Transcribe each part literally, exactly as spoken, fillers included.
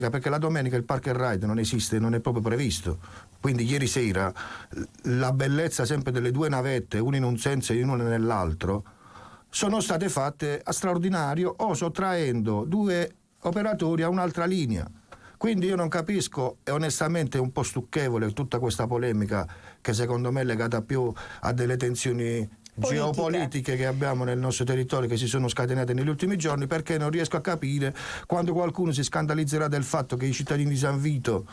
perché la domenica il park and ride non esiste, non è proprio previsto. Quindi ieri sera la bellezza sempre delle due navette, una in un senso e una nell'altro, sono state fatte a straordinario o sottraendo due operatori a un'altra linea. Quindi io non capisco, e onestamente è un po' stucchevole tutta questa polemica che secondo me è legata più a delle tensioni Politiche. geopolitiche che abbiamo nel nostro territorio, che si sono scatenate negli ultimi giorni, perché non riesco a capire quando qualcuno si scandalizzerà del fatto che i cittadini di San Vito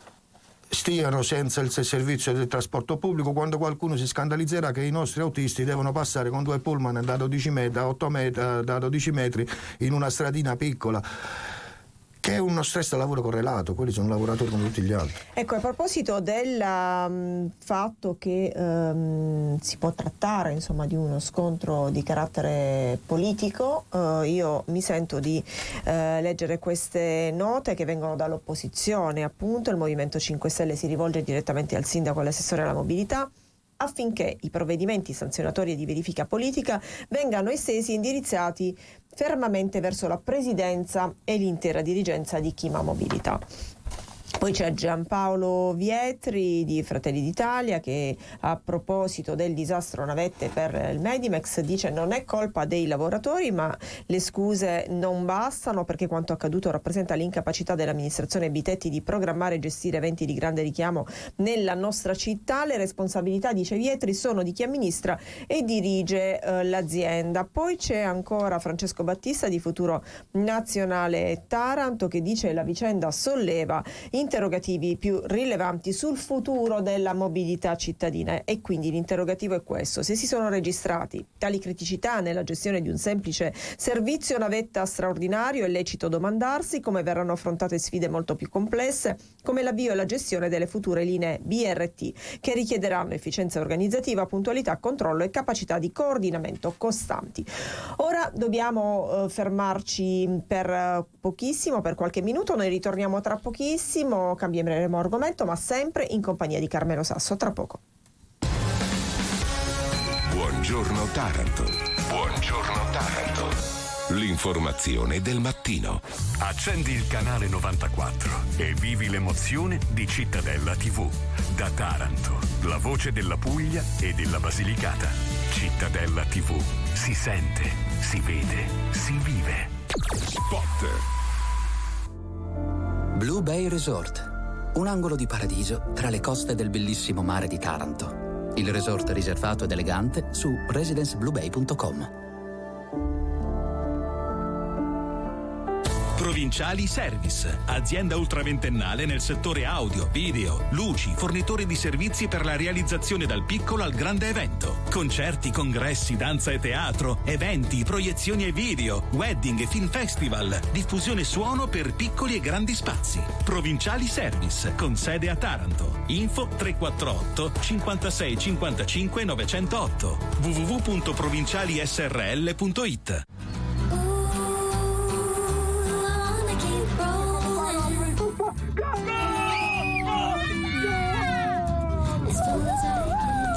stiano senza il servizio del trasporto pubblico, quando qualcuno si scandalizzerà che i nostri autisti devono passare con due pullman da dodici metri, da otto metri, da dodici metri in una stradina piccola, che è uno stress da lavoro correlato. Quelli sono lavoratori come tutti gli altri. Ecco, a proposito del um, fatto che um, si può trattare insomma di uno scontro di carattere politico, uh, io mi sento di uh, leggere queste note che vengono dall'opposizione. Appunto, il Movimento cinque Stelle si rivolge direttamente al sindaco e all'assessore alla mobilità affinché i provvedimenti sanzionatori e di verifica politica vengano estesi e indirizzati fermamente verso la presidenza e l'intera dirigenza di Chima Mobilità. Poi c'è Giampaolo Vietri di Fratelli d'Italia che, a proposito del disastro navette per il Medimex, dice: non è colpa dei lavoratori, ma le scuse non bastano, perché quanto accaduto rappresenta l'incapacità dell'amministrazione Bitetti di programmare e gestire eventi di grande richiamo nella nostra città. Le responsabilità, dice Vietri, sono di chi amministra e dirige eh, l'azienda. Poi c'è ancora Francesco Battista di Futuro Nazionale Taranto che dice: la vicenda solleva interrogativi più rilevanti sul futuro della mobilità cittadina. E quindi l'interrogativo è questo: se si sono registrati tali criticità nella gestione di un semplice servizio navetta straordinario, è lecito domandarsi come verranno affrontate sfide molto più complesse, come l'avvio e la gestione delle future linee B R T, che richiederanno efficienza organizzativa, puntualità, controllo e capacità di coordinamento costanti. Ora dobbiamo eh, fermarci per eh, pochissimo, per qualche minuto. Noi ritorniamo tra pochissimo, cambieremo argomento, ma sempre in compagnia di Carmelo Sasso. Tra poco. Buongiorno Taranto. Buongiorno Taranto. L'informazione del mattino. Accendi il canale novantaquattro e vivi l'emozione di Cittadella tivù. Da Taranto, la voce della Puglia e della Basilicata. Cittadella tivù. Si sente, si vede, si vive. Spot. Blue Bay Resort, un angolo di paradiso tra le coste del bellissimo mare di Taranto. Il resort riservato ed elegante su residence blue bay punto com. Provinciali Service, azienda ultraventennale nel settore audio, video, luci, fornitore di servizi per la realizzazione dal piccolo al grande evento. Concerti, congressi, danza e teatro, eventi, proiezioni e video, wedding e film festival, diffusione suono per piccoli e grandi spazi. Provinciali Service, con sede a Taranto. Info tre quattro otto cinquantasei cinquantacinque novecentotto w w w punto provinciali s r l punto i t.